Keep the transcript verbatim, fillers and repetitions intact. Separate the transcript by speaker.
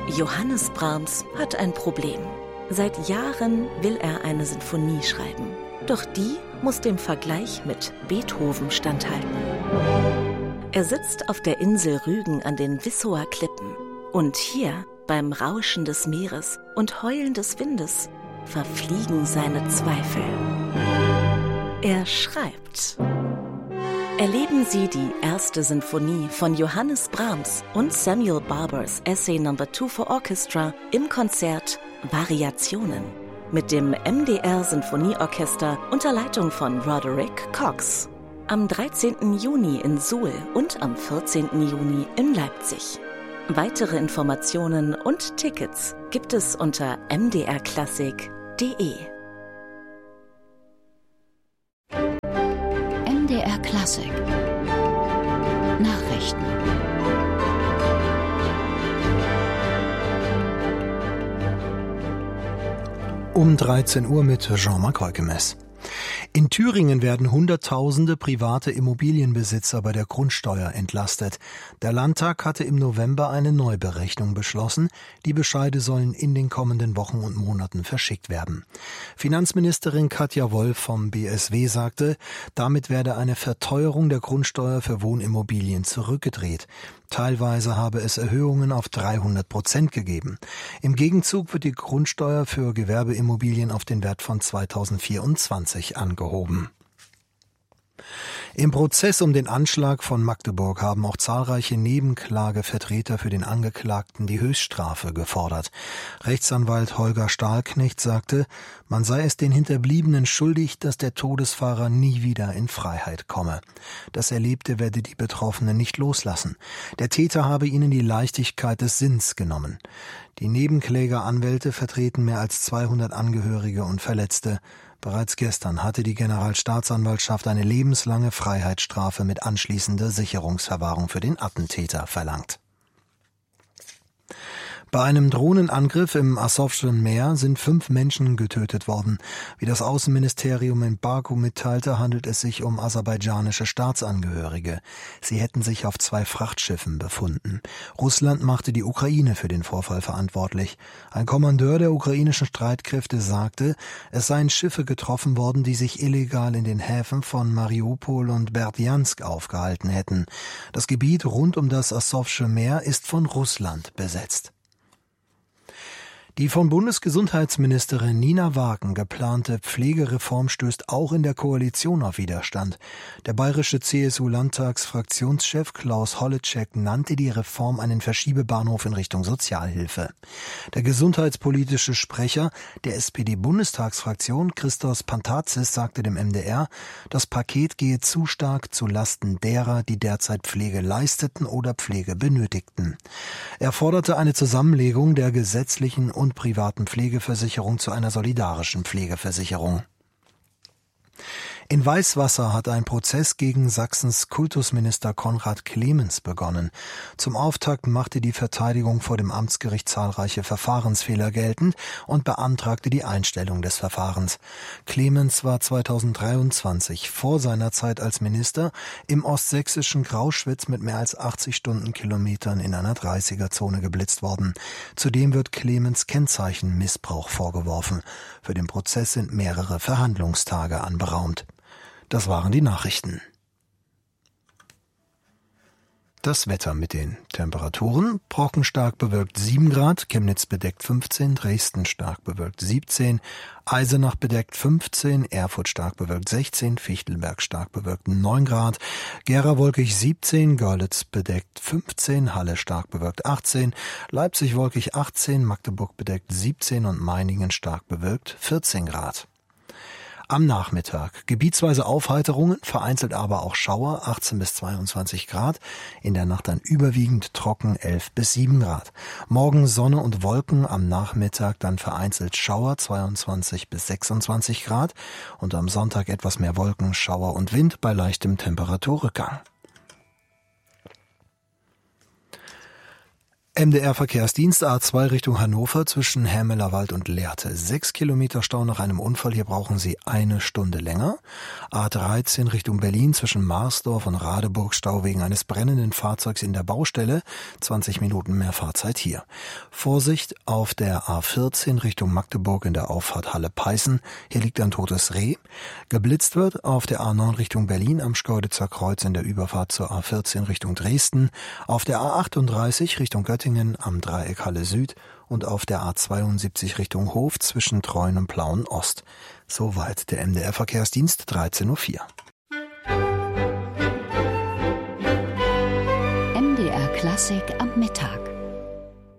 Speaker 1: Johannes Brahms hat ein Problem. Seit Jahren will er eine Sinfonie schreiben. Doch die muss dem Vergleich mit Beethoven standhalten. Er sitzt auf der Insel Rügen an den Wissower Klippen. Und hier, beim Rauschen des Meeres und Heulen des Windes, verfliegen seine Zweifel. Er schreibt. Erleben Sie die erste Sinfonie von Johannes Brahms und Samuel Barbers Essay Number Two for Orchestra im Konzert Variationen mit dem M D R Sinfonieorchester unter Leitung von Roderick Cox. Am dreizehnten Juni in Suhl und am vierzehnten Juni in Leipzig. Weitere Informationen und Tickets gibt es unter m d r klassik punkt d e.
Speaker 2: M D R Klassik Nachrichten.
Speaker 3: Um dreizehn Uhr mit Jean-Marc Reukemes. In Thüringen werden Hunderttausende private Immobilienbesitzer bei der Grundsteuer entlastet. Der Landtag hatte im November eine Neuberechnung beschlossen. Die Bescheide sollen in den kommenden Wochen und Monaten verschickt werden. Finanzministerin Katja Wolf vom B S W sagte, damit werde eine Verteuerung der Grundsteuer für Wohnimmobilien zurückgedreht. Teilweise habe es Erhöhungen auf dreihundert Prozent gegeben. Im Gegenzug wird die Grundsteuer für Gewerbeimmobilien auf den Wert von zweitausendvierundzwanzig angehoben. Im Prozess um den Anschlag von Magdeburg haben auch zahlreiche Nebenklagevertreter für den Angeklagten die Höchststrafe gefordert. Rechtsanwalt Holger Stahlknecht sagte, man sei es den Hinterbliebenen schuldig, dass der Todesfahrer nie wieder in Freiheit komme. Das Erlebte werde die Betroffenen nicht loslassen. Der Täter habe ihnen die Leichtigkeit des Sinns genommen. Die Nebenklägeranwälte vertreten mehr als zweihundert Angehörige und Verletzte. Bereits gestern hatte die Generalstaatsanwaltschaft eine lebenslange Freiheitsstrafe mit anschließender Sicherungsverwahrung für den Attentäter verlangt. Bei einem Drohnenangriff im Asowschen Meer sind fünf Menschen getötet worden. Wie das Außenministerium in Baku mitteilte, handelt es sich um aserbaidschanische Staatsangehörige. Sie hätten sich auf zwei Frachtschiffen befunden. Russland machte die Ukraine für den Vorfall verantwortlich. Ein Kommandeur der ukrainischen Streitkräfte sagte, es seien Schiffe getroffen worden, die sich illegal in den Häfen von Mariupol und Berdjansk aufgehalten hätten. Das Gebiet rund um das Asowsche Meer ist von Russland besetzt. Die von Bundesgesundheitsministerin Nina Wagen geplante Pflegereform stößt auch in der Koalition auf Widerstand. Der bayerische C S U-Landtagsfraktionschef Klaus Holleczek nannte die Reform einen Verschiebebahnhof in Richtung Sozialhilfe. Der gesundheitspolitische Sprecher der S P D-Bundestagsfraktion Christos Pantazis sagte dem M D R, das Paket gehe zu stark zu Lasten derer, die derzeit Pflege leisteten oder Pflege benötigten. Er forderte eine Zusammenlegung der gesetzlichen und privaten Pflegeversicherung zu einer solidarischen Pflegeversicherung. In Weißwasser hat ein Prozess gegen Sachsens Kultusminister Konrad Clemens begonnen. Zum Auftakt machte die Verteidigung vor dem Amtsgericht zahlreiche Verfahrensfehler geltend und beantragte die Einstellung des Verfahrens. Clemens war zweitausenddreiundzwanzig vor seiner Zeit als Minister im ostsächsischen Grauschwitz mit mehr als achtzig Stundenkilometern in einer dreißiger-Zone geblitzt worden. Zudem wird Clemens Kennzeichenmissbrauch vorgeworfen. Für den Prozess sind mehrere Verhandlungstage anberaumt. Das waren die Nachrichten. Das Wetter mit den Temperaturen. Brocken stark bewölkt sieben Grad, Chemnitz bedeckt fünfzehn, Dresden stark bewölkt siebzehn, Eisenach bedeckt fünfzehn, Erfurt stark bewölkt sechzehn, Fichtelberg stark bewölkt neun Grad, Gera wolkig siebzehn, Görlitz bedeckt fünfzehn, Halle stark bewölkt achtzehn, Leipzig wolkig achtzehn, Magdeburg bedeckt siebzehn und Meiningen stark bewölkt vierzehn Grad. Am Nachmittag gebietsweise Aufheiterungen, vereinzelt aber auch Schauer, achtzehn bis zweiundzwanzig Grad. In der Nacht dann überwiegend trocken, elf bis sieben Grad. Morgen Sonne und Wolken, am Nachmittag dann vereinzelt Schauer, zweiundzwanzig bis sechsundzwanzig Grad. Und am Sonntag etwas mehr Wolken, Schauer und Wind bei leichtem Temperaturrückgang. M D R-Verkehrsdienst A zwei Richtung Hannover zwischen Hermelerwald und Lehrte. Sechs Kilometer Stau nach einem Unfall, hier brauchen Sie eine Stunde länger. A dreizehn Richtung Berlin zwischen Marsdorf und Radeburg, Stau wegen eines brennenden Fahrzeugs in der Baustelle. zwanzig Minuten mehr Fahrzeit hier. Vorsicht auf der A vierzehn Richtung Magdeburg in der Auffahrt Halle-Peißen. Hier liegt ein totes Reh. Geblitzt wird auf der A neun Richtung Berlin am Schkeuditzer Kreuz in der Überfahrt zur A vierzehn Richtung Dresden. Auf der A achtunddreißig Richtung Göttingen am Dreieck Halle Süd und auf der A zweiundsiebzig Richtung Hof zwischen Treuen und Plauen Ost. Soweit der M D R-Verkehrsdienst, dreizehn Uhr vier.
Speaker 2: M D R Klassik am Mittag.